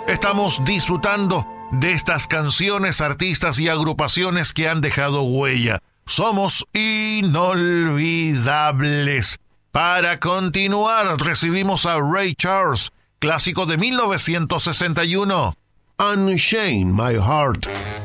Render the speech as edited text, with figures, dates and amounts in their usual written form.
Estamos disfrutando de estas canciones, artistas y agrupaciones que han dejado huella. Somos inolvidables. Para continuar, recibimos a Ray Charles, clásico de 1961, Unchain My Heart.